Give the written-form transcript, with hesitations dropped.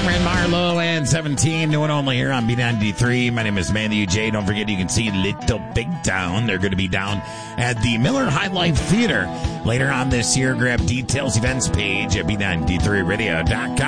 Cameron Marlowe and 17, new and only here on B93. My name is Matthew J. Don't forget you can see Little Big Town. They're going to be down at the Miller High Life Theater later on this year. Grab details, events page at B93radio.com.